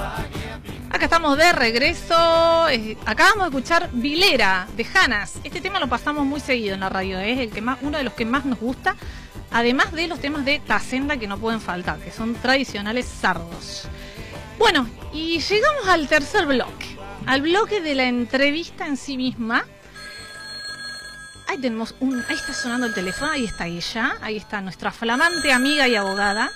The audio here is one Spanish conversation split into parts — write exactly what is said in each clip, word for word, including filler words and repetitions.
Acá estamos de regreso. Eh, acabamos de escuchar Vilera de Janas. Este tema lo pasamos muy seguido en la radio, es el que más, uno de los que más nos gusta, además de los temas de Tacenda que no pueden faltar, que son tradicionales sardos. Bueno, y llegamos al tercer bloque, al bloque de la entrevista en sí misma. Ahí tenemos un, ahí está sonando el teléfono, ahí está ella, ahí está nuestra flamante amiga y abogada.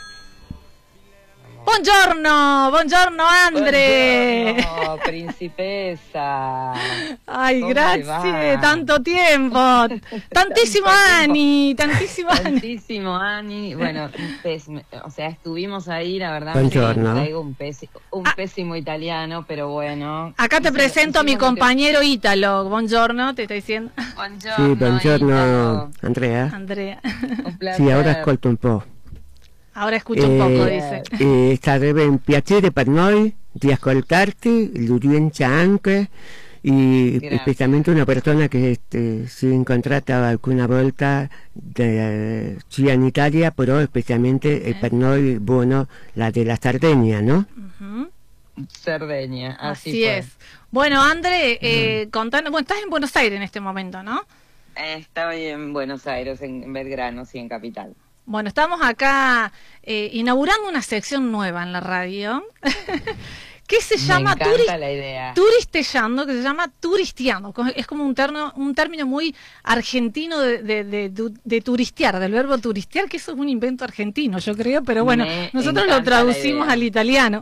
Buongiorno, buongiorno Andre. Buongiorno, principessa. Ay, gracias, tanto tiempo. Tantissimo anni, tantissimo anni. Tantissimo anni. Bueno, pésimo, o sea, estuvimos ahí, la verdad. Buongiorno. Me traigo un, pési, un ah. pésimo italiano, pero bueno. Acá te presento a mi compañero que... Ítalo. Buongiorno, te estoy diciendo. Buongiorno, sì, buongiorno Ítalo. Andrea. Andrea. Un placer. Sì, ora ascolto un po'. Ora escucho un poco, dice. Eh, sarebbe un piacere per noi di ascoltarti, l'udienza anche, e specialmente una persona che eh, si è incontrata alcune volte de, sia in Italia, però specialmente eh. per noi buono la della Sardegna, ¿no? Uh-huh. Sardegna, así, así es. Bueno, André, eh, uh-huh. contando, bueno, estás en Buenos Aires en este momento, ¿no? Eh, estoy en Buenos Aires, en Belgrano, sí, en Capital. Bueno, estamos acá eh, inaugurando una sección nueva en la radio que se llama Me encanta la idea. Turisteando, que se llama turisteando. Es como un, terno, un término muy argentino de, de, de, de, de turistear, del verbo turistear, que eso es un invento argentino, yo creo, pero bueno, Me nosotros lo traducimos al italiano.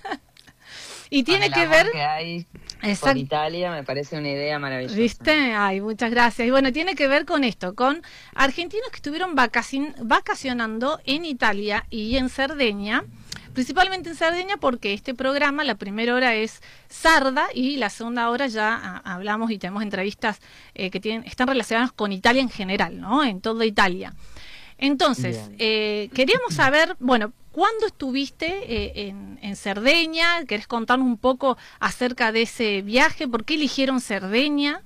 Y tiene que ver... Que hay por Italia, me parece una idea maravillosa. ¿Viste? Ay, muchas gracias. Y bueno, tiene que ver con esto, con argentinos que estuvieron vacaci vacacionando en Italia y en Cerdeña, principalmente en Cerdeña porque este programa, la primera hora es sarda y la segunda hora ya a, hablamos y tenemos entrevistas eh, que tienen, están relacionadas con Italia en general, ¿no? En toda Italia. Entonces, eh, queríamos saber, bueno, ¿cuándo estuviste eh, en, en Cerdeña? ¿Querés contarnos un poco acerca de ese viaje? ¿Por qué eligieron Cerdeña?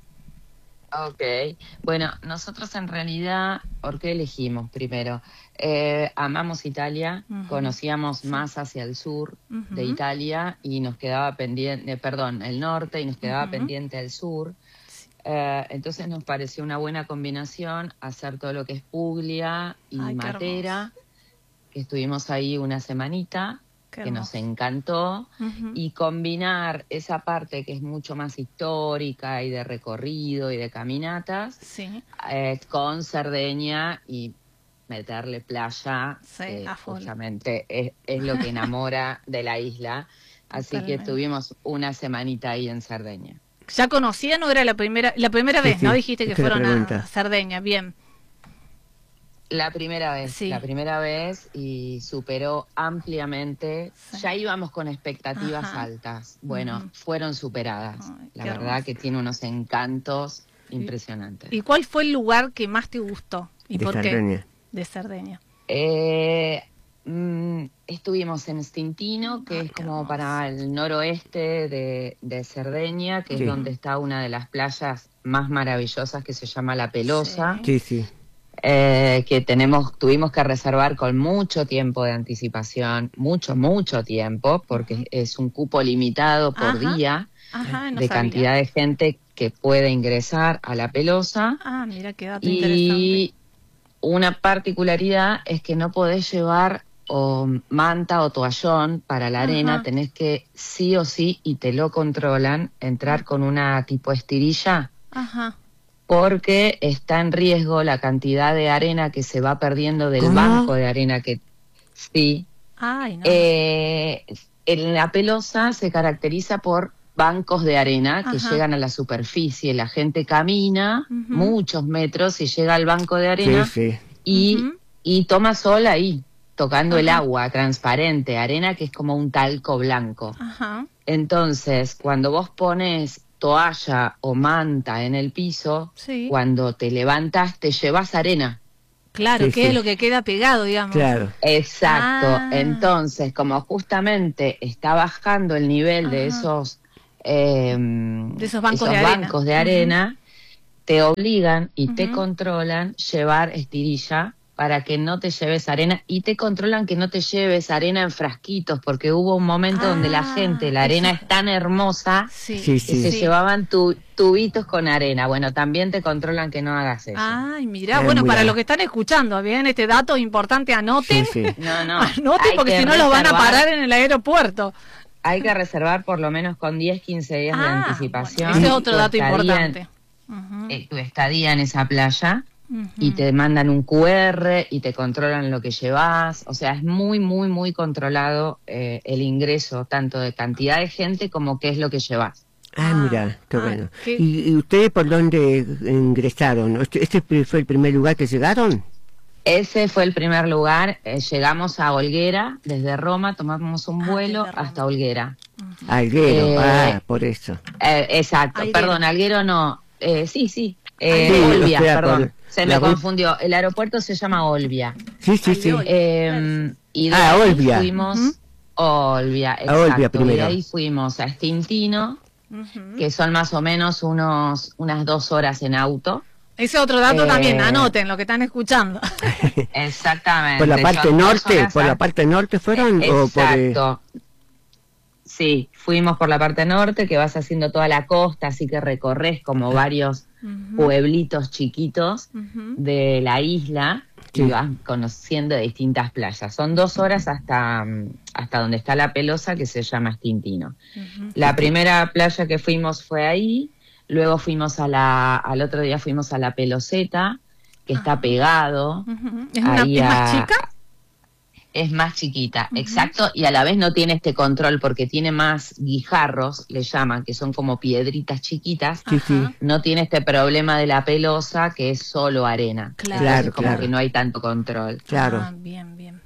Ok, bueno, nosotros en realidad, ¿por qué elegimos primero? Eh, amamos Italia, uh-huh. conocíamos sí. más hacia el sur uh-huh. de Italia y nos quedaba pendiente, eh, perdón, el norte y nos quedaba uh-huh. pendiente el sur. Uh, entonces nos pareció una buena combinación hacer todo lo que es Puglia y Ay, Matera, que estuvimos ahí una semanita, qué que hermoso. Nos encantó, uh-huh. y combinar esa parte que es mucho más histórica y de recorrido y de caminatas, sí. eh, con Cerdeña y meterle playa, sí, que justamente es, es lo que enamora de la isla, así Totalmente. Que estuvimos una semanita ahí en Cerdeña. ¿Ya conocían o era la primera la primera vez, sí, no? Dijiste que fueron a Cerdeña, bien. La primera vez, sí. la primera vez y superó ampliamente. Sí. Ya íbamos con expectativas Ajá. altas. Bueno, uh-huh. fueron superadas. Ay, la verdad hermoso. Que tiene unos encantos impresionantes. ¿Y cuál fue el lugar que más te gustó? ¿Y de por Cerdeña. qué? De Cerdeña. Eh... Estuvimos en Stintino, que Ay, es como hermoso. Para el noroeste de, de Cerdeña, que sí. es donde está una de las playas más maravillosas que se llama La Pelosa. Sí, sí. Eh, que tenemos, tuvimos que reservar con mucho tiempo de anticipación, mucho, mucho tiempo, porque uh-huh. es un cupo limitado por Ajá. día Ajá, no de sabía. Cantidad de gente que puede ingresar a La Pelosa. Ah, mira qué dato y interesante. Una particularidad es que no podés llevar o manta o toallón para la arena, Ajá. tenés que sí o sí, y te lo controlan, entrar con una tipo estirilla, Ajá. porque está en riesgo la cantidad de arena que se va perdiendo del ¿Cómo? banco de arena que sí. Ay, no. Eh, en La Pelosa se caracteriza por bancos de arena que Ajá. llegan a la superficie, la gente camina uh-huh. muchos metros y llega al banco de arena sí, sí. y, uh-huh. y toma sol ahí, tocando Ajá. el agua transparente, arena que es como un talco blanco. Ajá. Entonces, cuando vos pones toalla o manta en el piso, sí. cuando te levantas te llevas arena. Claro, sí, que sí. es lo que queda pegado, digamos. Claro. Exacto. Ah. Entonces, como justamente está bajando el nivel Ajá. de esos, eh, de esos bancos esos de arena, bancos de arena uh-huh. te obligan y uh-huh. te controlan llevar estirilla para que no te lleves arena y te controlan que no te lleves arena en frasquitos, porque hubo un momento ah, donde la gente, la arena eso. es tan hermosa sí, que sí, se sí. llevaban tu, tubitos con arena. Bueno, también te controlan que no hagas eso. Ay, mirá, bueno, para los que están escuchando, bien, este dato importante, anoten. Sí, sí. No, no. Anoten porque si no los van a parar en el aeropuerto. Hay que reservar por lo menos con diez, quince días ah, de anticipación. Bueno, ese es otro dato importante. En, uh-huh. eh, tu estadía en esa playa. Uh-huh. Y te mandan un cu erre y te controlan lo que llevas, o sea, es muy, muy, muy controlado eh, el ingreso, tanto de cantidad de gente como qué es lo que llevas. Ah, mira, qué ah, bueno. ¿Qué? ¿Y, ¿Y ustedes por dónde ingresaron? ¿Este fue el primer lugar que llegaron? Ese fue el primer lugar, eh, llegamos a Olguera, desde Roma, tomamos un vuelo ah, hasta Olguera. Uh-huh. Alguero, eh, ah, por eso. Eh, exacto, Alguero. perdón, Alguero no, eh, sí, sí. Eh, sí, Olbia, o sea, perdón, por, se me confundió. El aeropuerto se llama Olbia. Sí, sí, sí. Eh, y de ah, ahí Olbia. fuimos uh-huh. Olbia, exacto. Olbia primero. Y de ahí fuimos a Stintino, uh-huh. que son más o menos unos unas dos horas en auto. Ese otro dato eh, también, anoten lo que están escuchando. Exactamente. ¿Por la parte norte? ¿Por la parte norte fueron? Exacto. O por... Sí, fuimos por la parte norte, que vas haciendo toda la costa, así que recorres como varios uh-huh. pueblitos chiquitos uh-huh. de la isla sí. y vas conociendo distintas playas. Son dos horas hasta, hasta donde está la Pelosa, que se llama Stintino. Uh-huh. La primera playa que fuimos fue ahí, luego fuimos a la, al otro día fuimos a la Peloseta, que uh-huh. está pegado. Uh-huh. ¿Es, una, ¿Es más chica? Es más chiquita, uh-huh. exacto, y a la vez no tiene este control porque tiene más guijarros, le llaman, que son como piedritas chiquitas, uh-huh. no tiene este problema de la Pelosa, que es solo arena. Claro, claro como claro. que no hay tanto control. Claro. Ah, bien, bien.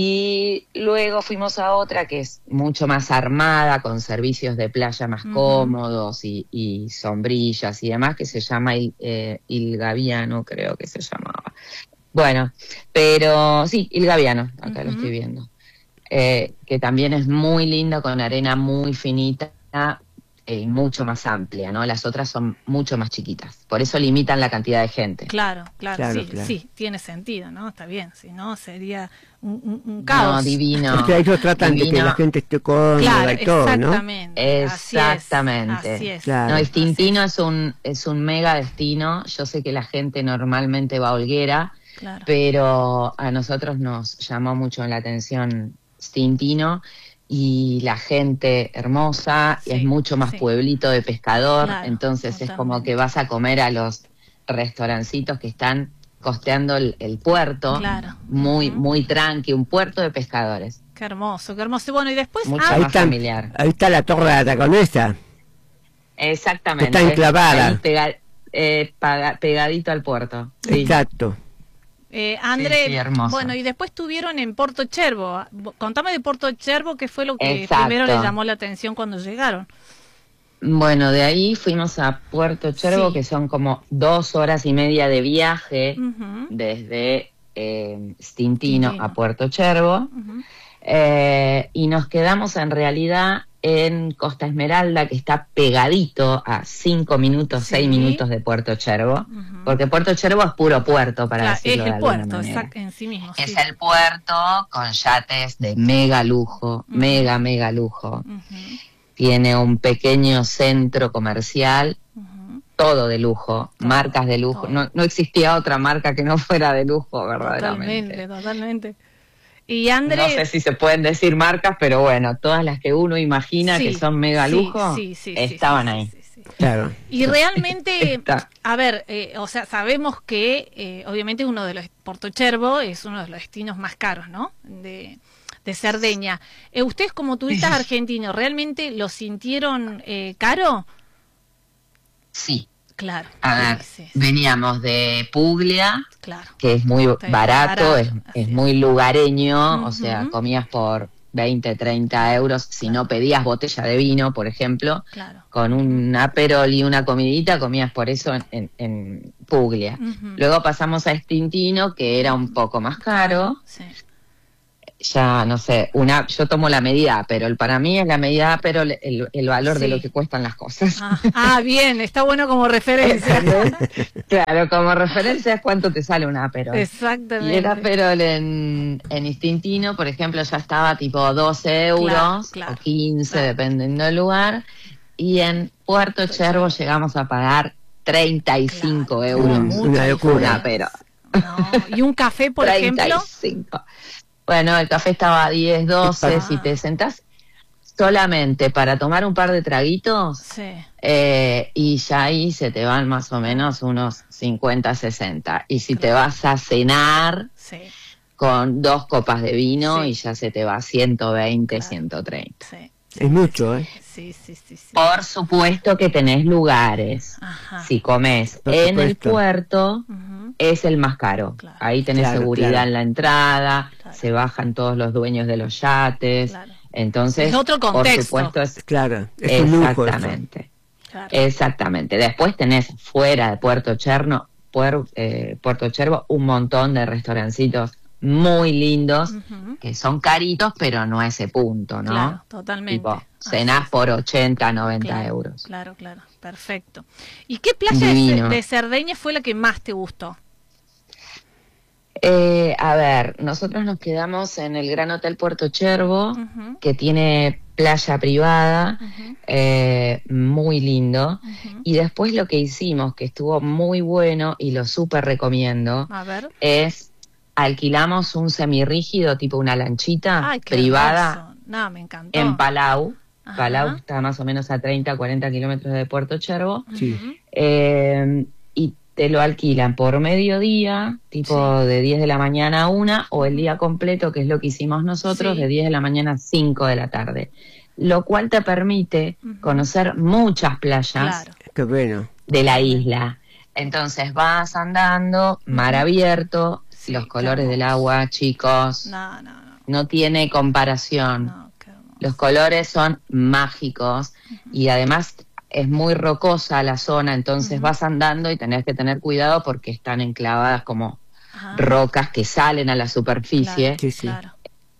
Y luego fuimos a otra que es mucho más armada, con servicios de playa más uh-huh. cómodos y, y sombrillas y demás, que se llama Il, eh, Il Gaviano, creo que se llamaba. Bueno, pero sí, Il Gaviano, acá uh-huh. lo estoy viendo, eh, que también es muy lindo, con arena muy finita y mucho más amplia, ¿no? Las otras son mucho más chiquitas, por eso limitan la cantidad de gente. Claro, claro, claro sí, claro. sí, tiene sentido, ¿no? Está bien, si no sería un, un, un caos. No, divino. Es que ellos tratan divino. de que la gente esté cómoda claro, y todo, ¿no? Exactamente. Exactamente. Así es. Claro. No, Stintino es un, es un mega destino, yo sé que la gente normalmente va a Olguera, claro. pero a nosotros nos llamó mucho la atención Stintino y la gente hermosa, sí, y es mucho más sí. pueblito de pescador, claro, entonces totalmente. Es como que vas a comer a los restaurancitos que están costeando el, el puerto, claro. muy, uh-huh. muy tranqui, un puerto de pescadores. Qué hermoso, qué hermoso. Bueno, y después... Mucho ah, ahí, más está, familiar. Ahí está la Torre de la Taconesa. Exactamente. Está enclavada. Pega, eh, paga, pegadito al puerto. Sí. Exacto. Eh, André, sí, sí, bueno, y después estuvieron en Porto Cervo. Contame de Porto Cervo, ¿qué fue lo que Exacto. primero les llamó la atención cuando llegaron? Bueno, de ahí fuimos a Puerto Cervo, sí. que son como dos horas y media de viaje uh-huh. desde eh, Stintino a Puerto Cervo. Uh-huh. eh, y nos quedamos en realidad en Costa Esmeralda, que está pegadito a cinco minutos, sí. seis minutos de Puerto Cervo, uh-huh. porque Puerto Cervo es puro puerto, para claro, decirlo es el de puerto, manera. Exacto, en sí mismo. Es sí. el puerto con yates de mega lujo, uh-huh. mega, mega lujo. Uh-huh. Tiene un pequeño centro comercial, uh-huh. todo de lujo, todo, marcas de lujo. No, no existía otra marca que no fuera de lujo, verdaderamente. Totalmente, totalmente. Y André... No sé si se pueden decir marcas, pero bueno, todas las que uno imagina sí, que son mega sí, lujo, sí, sí, estaban sí, ahí. Sí, sí, sí. Claro. Y realmente, a ver, eh, o sea, sabemos que eh, obviamente uno de los, Porto Cervo es uno de los destinos más caros, ¿no? De, de Cerdeña. Eh, ¿Ustedes como turistas argentinos realmente lo sintieron eh, caro? Sí. Claro. A ver, sí, sí. veníamos de Puglia, claro. que es muy barato, barato, es, es muy lugareño, uh-huh. o sea, comías por veinte, treinta euros, si claro. no pedías botella de vino, por ejemplo, claro. con un aperol y una comidita, comías por eso en, en, en Puglia. Uh-huh. Luego pasamos a Stintino, que era un poco más caro, sí. ya no sé, una, yo tomo la medida, pero el, para mí es la medida, pero el, el, el valor sí. de lo que cuestan las cosas. Ah, ah, bien, está bueno como referencia. Claro, como referencia es cuánto te sale un Aperol. Exactamente. Y el Aperol en, en Istintino, por ejemplo, ya estaba tipo doce euros claro, claro, o quince, claro. dependiendo del lugar, y en Puerto Chervo llegamos a pagar treinta y cinco claro, euros. Mucha una locura, pero... No. ¿Y un café, por treinta y cinco. Ejemplo? Bueno, el café estaba a diez, doce, ah. si te sentás solamente para tomar un par de traguitos, sí. eh, y ya ahí se te van más o menos unos cincuenta, sesenta. Y si claro. te vas a cenar sí. con dos copas de vino, sí. y ya se te va ciento veinte, claro. ciento treinta. Sí. Es mucho, ¿eh? Sí, sí, sí, sí. Por supuesto que tenés lugares. Ajá. Si comes Por en supuesto. el puerto, uh-huh. es el más caro. Claro. Ahí tenés claro, seguridad claro. en la entrada, claro. se bajan todos los dueños de los yates. Claro. Entonces, es otro contexto. por supuesto, es, claro, es un lujo. Exactamente. Claro. Exactamente. Después tenés fuera de Puerto Cherno, Puer, eh, Puerto Chervo, un montón de restaurancitos muy lindos, uh-huh. que son caritos, pero no a ese punto, ¿no? Claro, totalmente. Tipo, cenás Así por ochenta, noventa claro, euros. Claro, claro, perfecto. ¿Y qué playa Divino. de Cerdeña fue la que más te gustó? Eh, a ver, nosotros nos quedamos en el Gran Hotel Puerto Chervo, uh-huh. que tiene playa privada, uh-huh. eh, muy lindo. Uh-huh. Y después lo que hicimos, que estuvo muy bueno y lo súper recomiendo, a ver. es alquilamos un semirrígido, tipo una lanchita Ay, qué privada hermoso. No, me encantó. en Palau. Ajá. Palau está más o menos a treinta, cuarenta kilómetros de Puerto Chervo. Sí. Eh, y te lo alquilan por mediodía, tipo sí. de diez de la mañana a una, o el día completo, que es lo que hicimos nosotros, sí. de diez de la mañana a cinco de la tarde. Lo cual te permite uh-huh. conocer muchas playas claro. Qué bueno. de la isla. Entonces vas andando, mar uh-huh. abierto, sí, los colores del agua, chicos, no, no, no. no tiene comparación. No, los colores son mágicos uh-huh. y además es muy rocosa la zona, entonces uh-huh. vas andando y tenés que tener cuidado porque están enclavadas como uh-huh. rocas que salen a la superficie. Claro, sí, sí. Claro.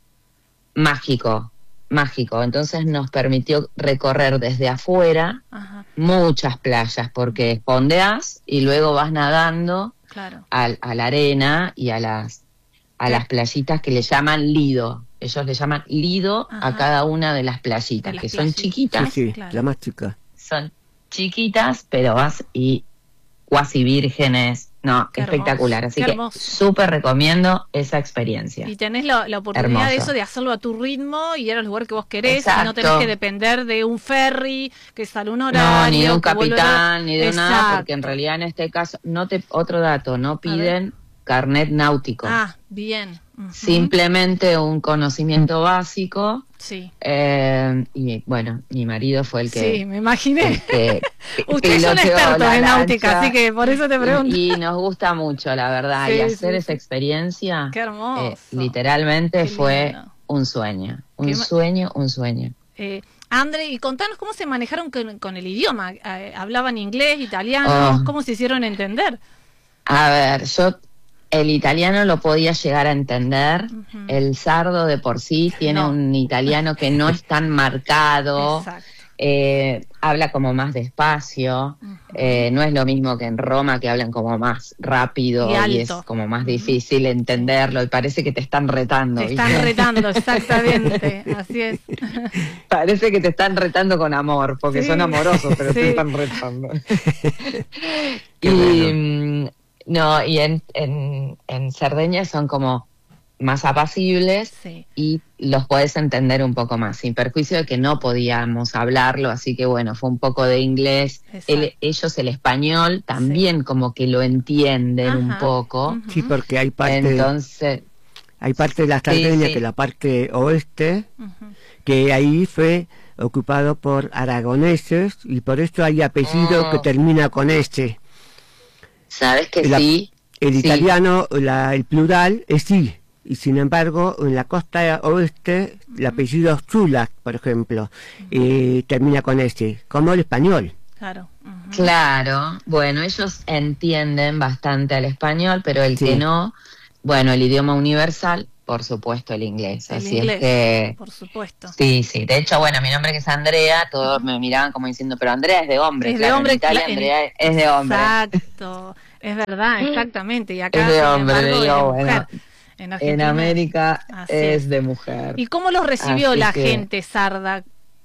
Mágico, mágico. Entonces nos permitió recorrer desde afuera uh-huh. muchas playas porque fondeás y luego vas nadando claro. a, a la arena y a las a ¿Qué? las playitas que le llaman lido. Ellos le llaman lido Ajá. a cada una de las playitas, de las que playitas. son chiquitas. Sí, sí, claro. la más chica. Son chiquitas, pero vas y cuasi vírgenes. No, qué espectacular. Hermoso, Así que súper recomiendo esa experiencia. Y tenés la, la oportunidad Hermoso. de eso, de hacerlo a tu ritmo y ir al lugar que vos querés. Exacto. Y no tenés que depender de un ferry que sale un horario. No, ni de un capitán, ni de Exacto. nada, porque en realidad en este caso, no te otro dato, no piden carnet náutico. Ah, bien. Uh-huh. Simplemente un conocimiento básico. Sí. Eh, y bueno, mi marido fue el que... Sí, me imaginé. Que Usted es un experto en náutica, así que por eso te pregunto. Y, y nos gusta mucho, la verdad. Sí, y hacer sí, esa sí. experiencia, Qué hermoso. Eh, literalmente Qué fue lindo. un sueño. Un Qué sueño, un sueño. Eh, Andre, y contanos cómo se manejaron con, con el idioma. Eh, ¿Hablaban inglés, italiano? Oh. ¿Cómo se hicieron entender? A ver, yo... El italiano lo podía llegar a entender, uh-huh. el sardo de por sí tiene no. un italiano que no es tan marcado, eh, habla como más despacio, uh-huh. eh, no es lo mismo que en Roma que hablan como más rápido y, y es como más difícil uh-huh. entenderlo y parece que te están retando. Te ¿viste? están retando, exactamente, así es. Parece que te están retando con amor, porque sí. son amorosos, pero sí. te están retando. y... Bueno. No, y en, en, en Cerdeña son como más apacibles sí. y los podés entender un poco más, sin perjuicio de que no podíamos hablarlo, así que bueno, fue un poco de inglés. El, ellos el español también sí. como que lo entienden Ajá. un poco. Uh-huh. Sí, porque hay parte, Entonces, hay parte de la Cerdeña, sí, sí. que la parte oeste, uh-huh. que ahí fue ocupado por aragoneses y por esto hay apellido oh. que termina con este. ¿Sabes que la, sí? El sí. italiano, la, el plural es sí, y sin embargo, en la costa oeste, el apellido Zulac, por ejemplo, uh-huh. eh, termina con este, como el español. Claro. Uh-huh. Claro, bueno, ellos entienden bastante al español, pero el sí. que no, bueno, el idioma universal, por supuesto, el inglés. El Así inglés, es que... por supuesto. Sí, sí. De hecho, bueno, mi nombre que es Andrea, todos uh-huh. me miraban como diciendo, pero Andrea es de hombre. Es claro, de hombre. En Italia, en... Andrea es de hombre. Exacto. Es verdad, exactamente. Y acá, es de sin hombre, embargo, digo, es de bueno, mujer. En, en América es, es de mujer. ¿Y cómo los recibió Así la que... gente sarda?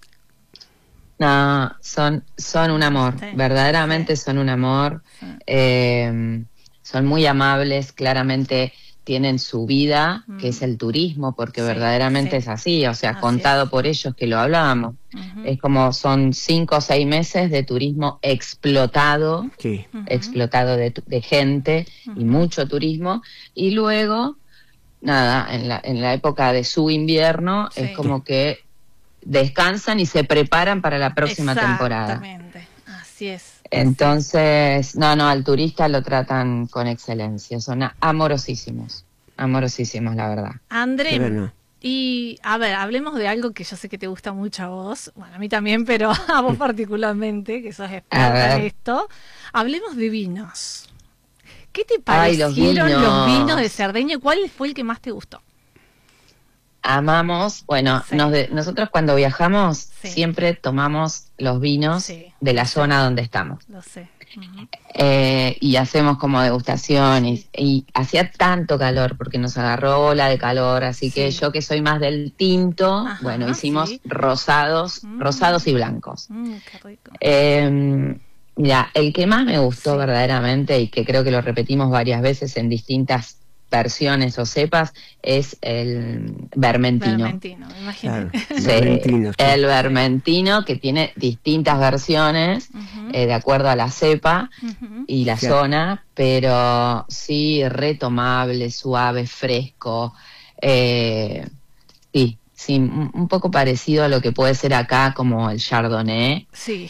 No, son, son un amor, sí, verdaderamente sí. son un amor, sí. eh, son muy amables, claramente tienen su vida, mm. que es el turismo, porque sí, verdaderamente sí. es así, o sea, así contado es. por ellos que lo hablábamos, uh-huh. es como son cinco o seis meses de turismo explotado, sí. uh-huh. explotado de, de gente uh-huh. y mucho turismo, y luego, nada, en la, en la época de su invierno sí. es como que descansan y se preparan para la próxima temporada. Exactamente, así es. Entonces, no, no, al turista lo tratan con excelencia, son amorosísimos, amorosísimos, la verdad. André, bueno. Y a ver, hablemos de algo que yo sé que te gusta mucho a vos, bueno, a mí también, pero a vos particularmente, que sos experta en esto. Hablemos de vinos. ¿Qué te parecieron Ay, los, vinos. los vinos de Cerdeña? ¿Cuál fue el que más te gustó? Amamos, bueno, sí. nos de, nosotros cuando viajamos sí. siempre tomamos los vinos sí. de la sí. zona donde estamos. Lo sé. Uh-huh. eh, y hacemos como degustación y, y hacía tanto calor porque nos agarró ola de calor, así sí. que yo que soy más del tinto, Ajá, bueno, hicimos sí. rosados, mm. rosados y blancos. Mm, qué rico. Eh, mira, el que más me gustó sí. verdaderamente y que creo que lo repetimos varias veces en distintas versiones o cepas es el vermentino. Vermentino, imagínate. Claro, sí, vermentino, sí. El vermentino que tiene distintas versiones uh-huh. eh, de acuerdo a la cepa uh-huh. y la sí. zona, pero sí retomable, suave, fresco. Eh, sí, sí, un poco parecido a lo que puede ser acá como el Chardonnay. Sí.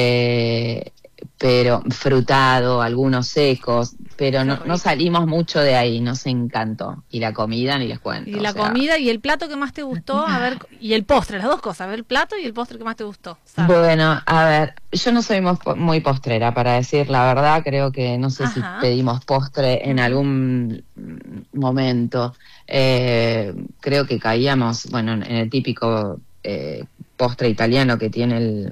Eh, pero frutado, algunos secos, pero no, no salimos mucho de ahí, nos encantó. Y la comida, ni les cuento. Y la o sea... comida y el plato que más te gustó, a ver, y el postre, las dos cosas, a ver, el plato y el postre que más te gustó. ¿Sabes? Bueno, a ver, yo no soy muy postrera, para decir la verdad, creo que no sé Ajá. si pedimos postre en algún momento. Eh, creo que caíamos, bueno, en el típico eh, postre italiano que tiene el...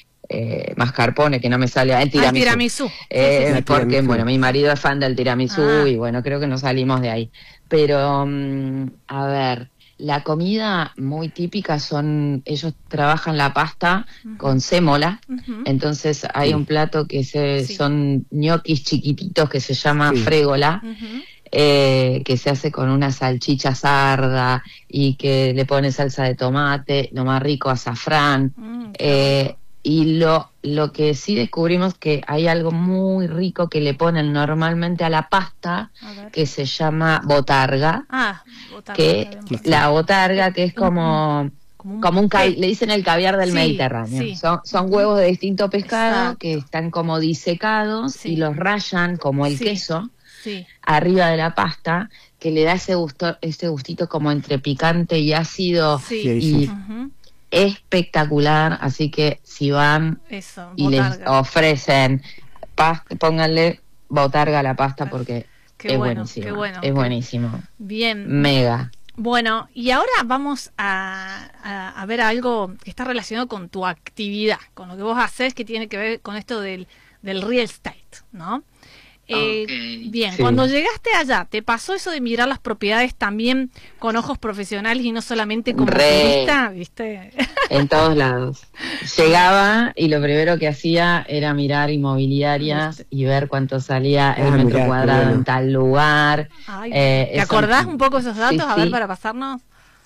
Eh, mascarpone, que no me sale el tiramisú, ah, tiramisú. Eh, sí, sí, sí. porque tiramisú. Bueno, mi marido es fan del tiramisú ah. y bueno, creo que no salimos de ahí, pero um, a ver, la comida muy típica son, ellos trabajan la pasta uh-huh. con sémola, uh-huh. entonces hay sí. un plato que se, sí. son ñoquis chiquititos que se llama sí. frégola, uh-huh. Eh, que se hace con una salchicha sarda y que le pone salsa de tomate, lo más rico, azafrán, uh-huh. eh, y lo, lo que sí descubrimos que hay algo muy rico que le ponen normalmente a la pasta, a que se llama botarga. Ah, botarga. Que la botarga, que es como, como un, como un ca- le dicen el caviar del sí, Mediterráneo. Sí. Son, son huevos de distinto pescado Exacto. que están como disecados sí. y los rayan como el sí. queso sí. arriba de la pasta, que le da ese gusto, ese gustito como entre picante y ácido sí. y uh-huh. espectacular, así que si van Eso, y les ofrecen pasta, pónganle botarga a la pasta porque qué es bueno, buenísimo, qué bueno, es qué... buenísimo. Bien. Mega. Bueno, y ahora vamos a, a, a ver algo que está relacionado con tu actividad, con lo que vos haces, que tiene que ver con esto del, del real estate, ¿no? Eh, okay. Bien, sí. Cuando llegaste allá, ¿te pasó eso de mirar las propiedades también con ojos profesionales y no solamente como Re, turista, viste? En todos lados. Llegaba y lo primero que hacía era mirar inmobiliarias y ver cuánto salía el ah, metro mirá, cuadrado bueno. en tal lugar. Ay, eh, ¿te eso, acordás un poco esos datos? Sí, a ver, sí. para pasarnos.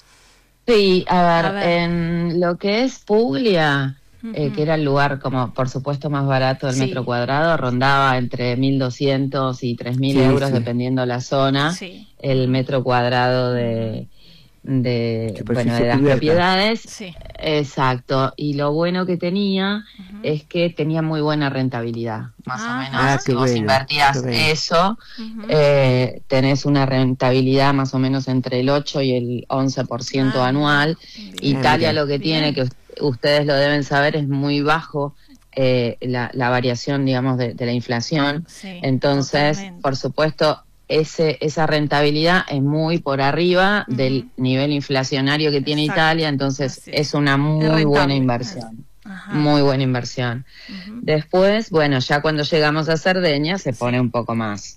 Sí, a ver, a ver, en lo que es Puglia... Eh, que era el lugar, como por supuesto más barato del sí. metro cuadrado, rondaba entre mil doscientos y tres mil sí, euros, sí. dependiendo la zona, sí. el metro cuadrado de, de, bueno, de las cubierta. propiedades. Sí. Exacto, y lo bueno que tenía uh-huh. es que tenía muy buena rentabilidad, más ah, o menos. Ah, si vos bueno, invertías eso, uh-huh. eh, tenés una rentabilidad más o menos entre el ocho y el once por ciento ah, anual. Bien. Italia bien. lo que bien. tiene, que ustedes lo deben saber, es muy bajo eh, la, la variación, digamos, de, de la inflación. Sí, entonces, totalmente. Por supuesto, ese, esa rentabilidad es muy por arriba uh-huh. del nivel inflacionario que tiene Exacto. Italia, entonces es. es una muy es buena inversión. Ajá. Muy buena inversión. Uh-huh. Después, bueno, ya cuando llegamos a Cerdeña se pone sí. un poco más